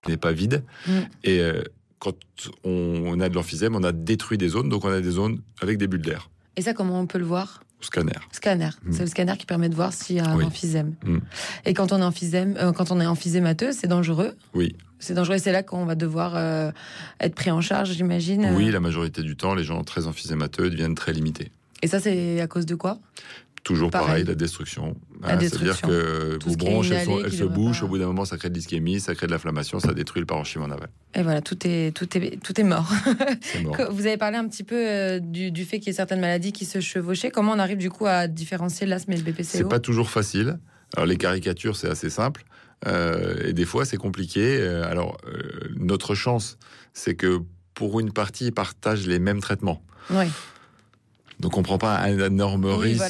n'est pas vide. Et quand on a de l'emphysème, on a détruit des zones, donc on a des zones avec des bulles d'air. Et ça, comment on peut le voir ? Scanner. C'est le scanner qui permet de voir s'il y a un emphysème. Et quand on est emphysémateux, c'est dangereux. Oui. C'est dangereux et c'est là qu'on va devoir être pris en charge, j'imagine. Oui, la majorité du temps, les gens très emphysémateux deviennent très limités. Et ça, c'est à cause de quoi ? Toujours pareil, la destruction. C'est-à-dire que vos bronches, elles se bouchent, au bout d'un moment, ça crée de l'ischémie, ça crée de l'inflammation, ça détruit le parenchyme en aval. Et voilà, tout est mort. C'est mort. Vous avez parlé un petit peu du fait qu'il y ait certaines maladies qui se chevauchaient. Comment on arrive du coup à différencier l'asthme et le BPCO ? C'est pas toujours facile. Alors les caricatures, c'est assez simple. Et des fois, c'est compliqué. Notre chance, c'est que pour une partie, ils partagent les mêmes traitements. Oui. Donc on ne prend pas un énorme risque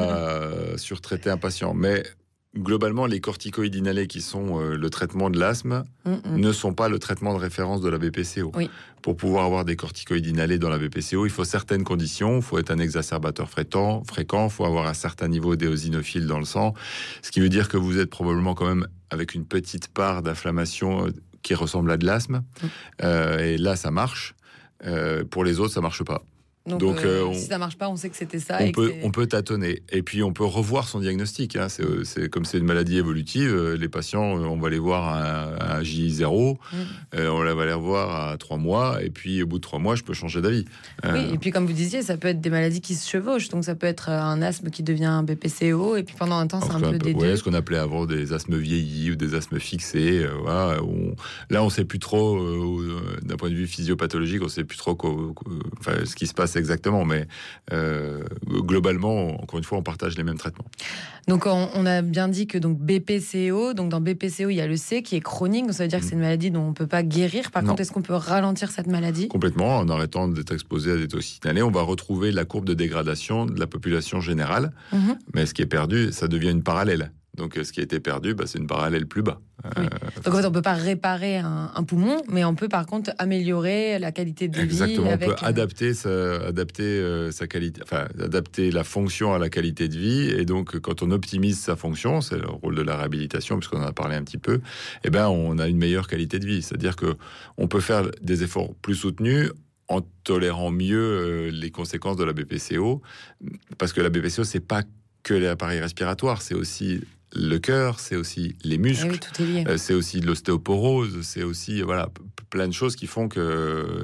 à surtraiter un patient. Mais globalement, les corticoïdes inhalés qui sont le traitement de l'asthme ne sont pas le traitement de référence de la BPCO. Oui. Pour pouvoir avoir des corticoïdes inhalés dans la BPCO, il faut certaines conditions. Il faut être un exacerbateur fréquent, il faut avoir un certain niveau d'éosinophile dans le sang. Ce qui veut dire que vous êtes probablement quand même avec une petite part d'inflammation qui ressemble à de l'asthme. Et là, ça marche. Pour les autres, ça ne marche pas. Donc si ça marche pas, on sait que c'était ça. On peut tâtonner. Et puis, on peut revoir son diagnostic. Hein. Comme c'est une maladie évolutive, les patients, on va les voir à J0, on va les revoir à 3 mois, et puis au bout de 3 mois, je peux changer d'avis. Oui, et puis comme vous disiez, ça peut être des maladies qui se chevauchent. Donc ça peut être un asthme qui devient un BPCO, et puis pendant un temps, c'est un peu des deux. Ce qu'on appelait avant des asthmes vieillis ou des asthmes fixés. Là, on ne sait plus trop, d'un point de vue physiopathologique, on ne sait plus trop ce qui se passe exactement, mais globalement, encore une fois, on partage les mêmes traitements. Donc on a bien dit que donc BPCO, donc dans BPCO, il y a le C qui est chronique, donc ça veut dire que c'est une maladie dont on ne peut pas guérir. Par contre, est-ce qu'on peut ralentir cette maladie ? Complètement, en arrêtant d'être exposé à des toxines inhalées, on va retrouver la courbe de dégradation de la population générale, mais ce qui est perdu, ça devient une parallèle. Donc, ce qui a été perdu, c'est une parallèle plus bas. Oui. Donc, en fait, on ne peut pas réparer un poumon, mais on peut, par contre, améliorer la qualité de vie. Exactement, on peut adapter sa qualité, adapter la fonction à la qualité de vie. Et donc, quand on optimise sa fonction, c'est le rôle de la réhabilitation, puisqu'on en a parlé un petit peu, on a une meilleure qualité de vie. C'est-à-dire qu'on peut faire des efforts plus soutenus en tolérant mieux les conséquences de la BPCO, parce que la BPCO, c'est pas que l'appareil respiratoire, c'est aussi le cœur, c'est aussi les muscles, oui, tout est lié. C'est aussi de l'ostéoporose, c'est aussi plein de choses qui font que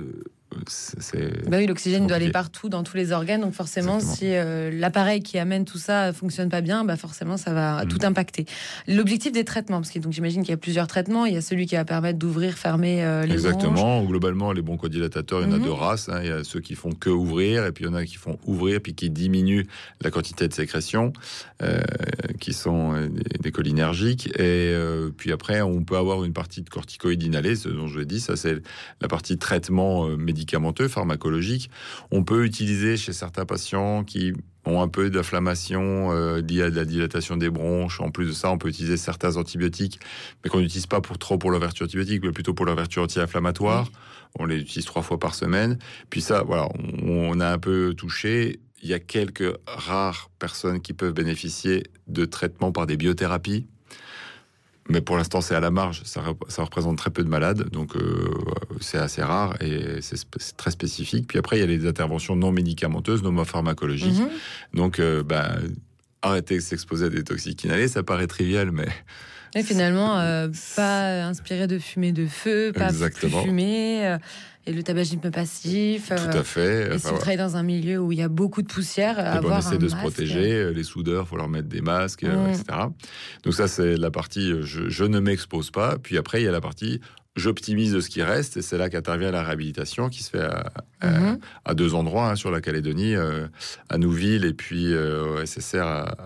l'oxygène doit aller partout dans tous les organes, donc forcément si l'appareil qui amène tout ça fonctionne pas bien, forcément ça va tout impacter. L'objectif des traitements, parce que donc j'imagine qu'il y a plusieurs traitements, il y a celui qui va permettre d'ouvrir, fermer les Exactement, globalement les bronchodilatateurs, il y en a deux races, il y a ceux qui font que ouvrir, et puis il y en a qui font ouvrir puis qui diminuent la quantité de sécrétion, qui sont des cholinergiques, et puis après on peut avoir une partie de corticoïdes inhalés, ce dont je l'ai dit, ça c'est la partie traitement médicamenteux, pharmacologique. On peut utiliser chez certains patients qui ont un peu d'inflammation liée à la dilatation des bronches. En plus de ça, on peut utiliser certains antibiotiques, mais qu'on n'utilise pas pour leur vertu antibiotique, mais plutôt pour leur vertu anti-inflammatoire. On les utilise 3 fois par semaine. Puis ça, on a un peu touché. Il y a quelques rares personnes qui peuvent bénéficier de traitements par des biothérapies. Mais pour l'instant, c'est à la marge. Ça représente très peu de malades, donc c'est assez rare et c'est très spécifique. Puis après, il y a les interventions non médicamenteuses, non pharmacologiques. Donc, arrêter de s'exposer à des toxiques inhalés, ça paraît trivial, mais... Et finalement, pas inspirer de fumée de feu, pas fumer... Et le tabagisme passif. Tout à fait. Et si vous travaillez dans un milieu où il y a beaucoup de poussière, on essaie de se protéger. Les soudeurs, il faut leur mettre des masques, etc. Donc ça, c'est la partie je ne m'expose pas. Puis après, il y a la partie j'optimise ce qui reste. Et c'est là qu'intervient la réhabilitation qui se fait à 2 endroits, sur la Calédonie, à Nouville et puis au SSR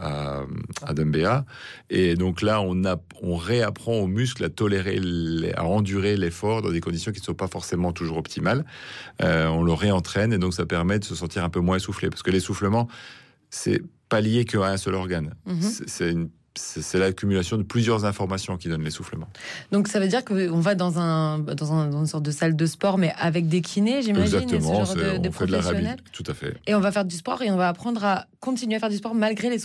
à Dumbéa. Et donc là, on réapprend aux muscles à tolérer, à endurer l'effort dans des conditions qui ne sont pas forcément toujours optimales. On le réentraîne et donc ça permet de se sentir un peu moins essoufflé. Parce que l'essoufflement, c'est pas lié qu'à un seul organe. C'est l'accumulation de plusieurs informations qui donne l'essoufflement. Donc ça veut dire qu'on va dans une sorte de salle de sport, mais avec des kinés, j'imagine. Exactement, on fait de la réhabilitation, tout à fait. Et on va faire du sport et on va apprendre à continuer à faire du sport malgré les